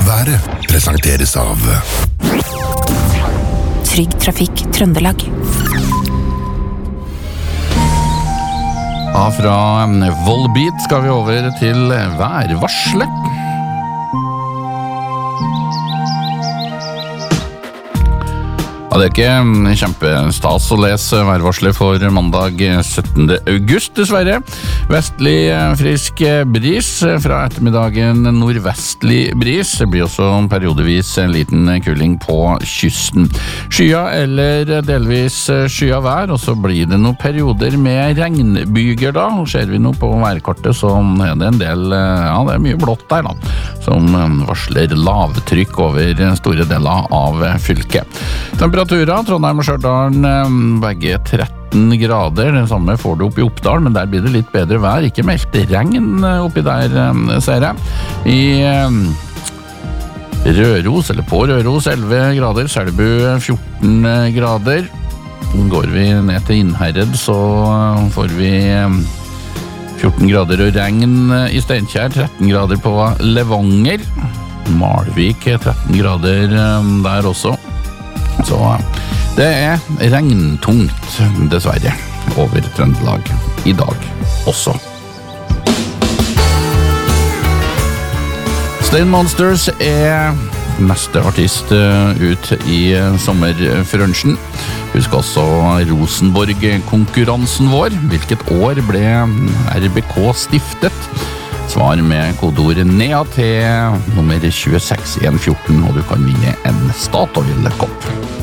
Været presenteres av Trygg Trafikk Trøndelag. Fra Volbeat skal vi over til værvarselet. Ja, det ikke kjempestas å lese værvarselet for mandag 17. august, dessverre. Vestlig frisk bris, fra ettermiddagen nordvestlig bris. Det blir også periodevis en liten kuling på kysten. Skya eller delvis skya vær, og så blir det noen perioder med regnbyger da. Og ser vi noe på værkartet, så er det en del, ja, det er mye blått der da, som varsler lavtrykk over store deler av fylket. Temperaturen, Trondheim og Stjørdal, begge 13 grader, det samme får du opp i Oppdal, men der blir det litt bedre vær, ikke meldt regn oppi der, ser jeg. I Røros, eller på Røros, 11 grader, Selbu 14 grader. Går vi ned til Innherred, så får vi 14 grader og regn i Steinkjer, 13 grader på Levanger, Malvik 13 grader der også. Så det er regntungt, dessverre, over Trøndelag i dag også. Stein Monsters er neste artist ut i sommerfrunchen. Husk også Rosenborg-konkurransen vår. Hvilket år ble RBK stiftet? Svar med kodeord NEA til nummer 26114, og du kan vinne en Statoil-kopp.